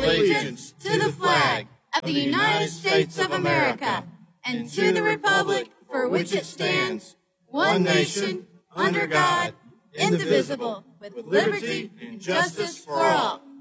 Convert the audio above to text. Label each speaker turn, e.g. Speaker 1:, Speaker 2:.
Speaker 1: allegiance to the flag of the United States of America and to the republic for which it stands, one nation, under God, indivisible, with liberty and justice for all.